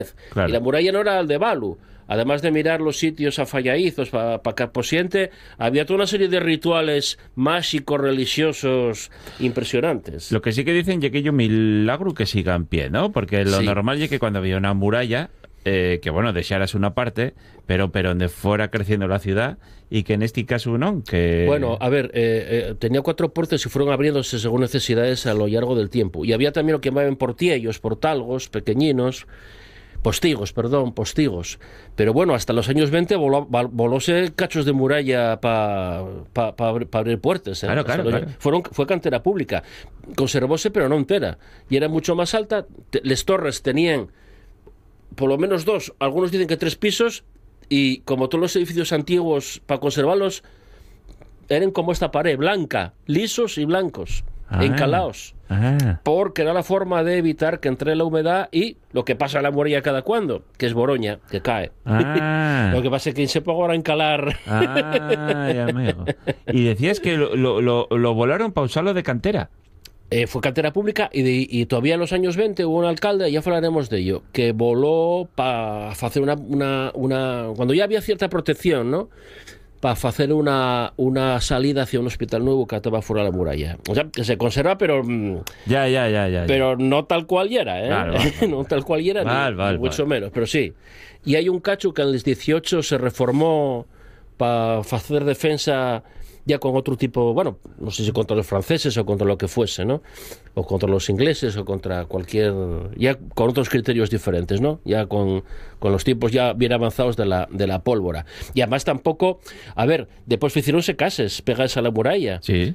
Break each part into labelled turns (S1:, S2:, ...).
S1: Claro.
S2: Y la muralla no era el de Balu. Además de mirar los sitios afalladizos para que posiente, había toda una serie de rituales mágicos, religiosos, impresionantes.
S1: Lo que sí que dicen es que yo milagro que siga en pie, ¿no? Porque lo
S2: Sí.
S1: normal es que cuando había una muralla, que bueno, dejaras una parte, pero donde fuera creciendo la ciudad, y que en este caso no, que...
S2: Bueno, a ver, tenía 4 puertas y fueron abriéndose según necesidades a lo largo del tiempo. Y había también lo que llamaban portiellos, portalgos, pequeñinos, postigos. Pero bueno, hasta los años 20 volóse cachos de muralla para abrir puertas.
S1: Claro,
S2: Hasta
S1: claro.
S2: Fue cantera pública. Conservóse, pero no entera. Y era mucho más alta. Les torres tenían por lo menos 2, algunos dicen que 3 pisos, y como todos los edificios antiguos, para conservarlos, eran como esta pared, blanca, lisos y blancos, encalaos. Porque era la forma de evitar que entre la humedad y lo que pasa en la muralla cada cuando, que es boroña, que cae. Lo que pasa es que se puede ahora encalar.
S1: Ya, amigo. Y decías que lo volaron para usarlo de cantera.
S2: Fue cantera pública y todavía en los años 20 hubo un alcalde, ya hablaremos de ello, que voló para hacer una cuando ya había cierta protección, ¿no? Para hacer una salida hacia un hospital nuevo que estaba fuera de la muralla. O sea, que se conserva, pero...
S1: Ya.
S2: Pero no tal cual ya era, ¿eh?
S1: Vale.
S2: No tal cual ya era, ni mucho menos, pero sí. Y hay un cacho que en el 18 se reformó para hacer defensa ya con otro tipo, bueno, no sé si contra los franceses o contra lo que fuese, ¿no? O contra los ingleses o contra cualquier... ya con otros criterios diferentes, ¿no? Ya con los tiempos ya bien avanzados de la pólvora. Y además tampoco... A ver, después hicieronse cases pegadas a la muralla.
S1: Sí.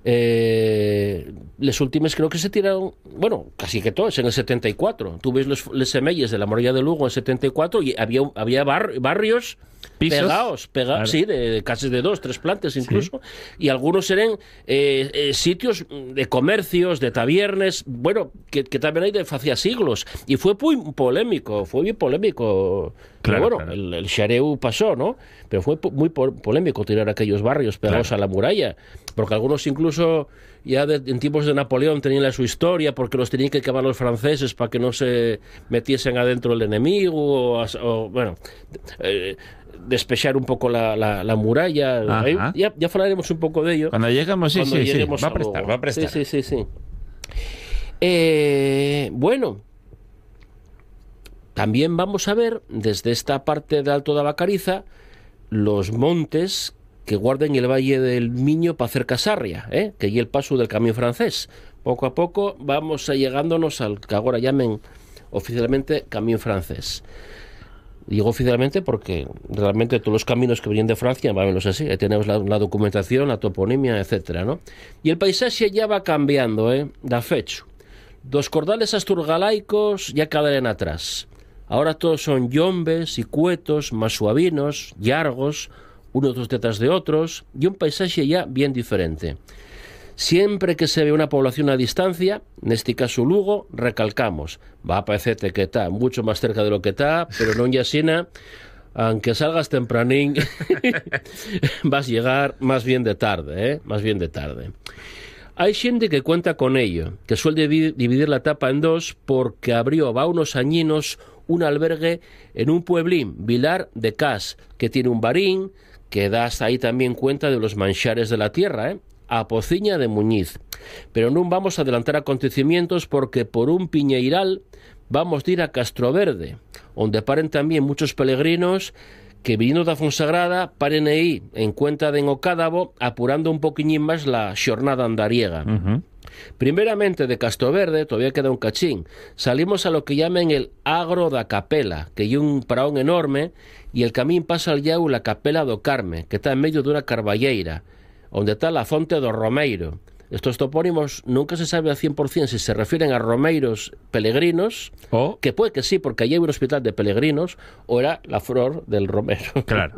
S2: Les últimas creo que se tiraron, bueno, casi que todas en el 74. Tú ves los semelles de la muralla de Lugo en el 74 y había barrios
S1: ¿Pisos?
S2: pegados,
S1: Claro.
S2: sí, de casas de 2, 3 plantas incluso, y algunos eran sitios de comercios, de tabernes, bueno, que también hay de hacía siglos, y fue muy polémico,
S1: Claro,
S2: pero bueno,
S1: claro.
S2: el xareu pasó, ¿no? Pero fue muy polémico tirar aquellos barrios pegados
S1: Claro.
S2: a la muralla, porque algunos incluso ya en tiempos de Napoleón tenían su historia, porque los tenían que quemar los franceses para que no se metiesen adentro el enemigo, o bueno, despejar un poco la muralla.
S1: Ajá.
S2: Ahí ya hablaremos un poco de ello.
S1: Cuando llegamos, sí.
S2: Lleguemos
S1: Va a
S2: luego.
S1: prestar.
S2: Sí. Bueno, también vamos a ver desde esta parte de Alto de Bacariza los montes que guardan el Valle del Miño para hacer Casarria, que y el paso del camino francés. Poco a poco vamos llegándonos al que ahora llamen oficialmente camino francés. Digo oficialmente porque realmente todos los caminos que venían de Francia, vámonos así, tenemos la documentación, la toponimia, etcétera, ¿no? Y el paisaje ya va cambiando, da fecho. Dos cordales asturgalaicos ya quedaron atrás. Ahora todos son yombes y cuetos, más suavinos, llargos, unos detrás de otros, y un paisaje ya bien diferente. Siempre que se ve una población a distancia, en este caso Lugo, recalcamos, va a parecerte que está mucho más cerca de lo que está, pero no en Yasina, aunque salgas tempranín, vas a llegar más bien de tarde, más bien de tarde. Hay gente que cuenta con ello, que suele dividir la etapa en dos porque abrió va unos añinos un albergue en un pueblín, Vilar de Cas, que tiene un barín, que da hasta ahí también cuenta de los manchares de la tierra, a Pociña de Muñiz. Pero no vamos a adelantar acontecimientos porque por un piñeiral vamos a ir a Castroverde, donde paren también muchos peregrinos que viniendo da Fonsagrada paren aí en cuenta de Ocádavo apurando un poquillín más la xornada andariega. Primeramente de Castroverde, todavía queda un cachín, salimos a lo que llaman el Agro da Capela, que hay un praón enorme, y el camín pasa al llau la Capela do Carme, que está en medio de una carballeira, donde está la fonte do Romeiro. Estos topónimos nunca se sabe al 100% si se refieren a romeiros peregrinos, que puede que sí, porque allí hay un hospital de peregrinos, o era la flor del romero.
S1: Claro.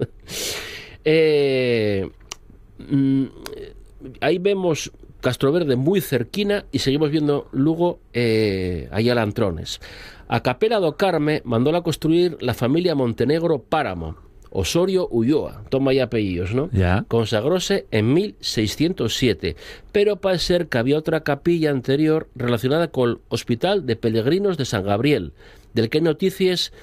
S2: Ahí vemos Castroverde muy cerquina y seguimos viendo Lugo allá a Lantrones. A Capela do Carme mandó a construir la familia Montenegro Páramo, Osorio Ulloa, toma ya apellidos, ¿no?
S1: Ya.
S2: Consagróse en 1607, pero parece ser que había otra capilla anterior relacionada con el Hospital de Peregrinos de San Gabriel, del que hai noticias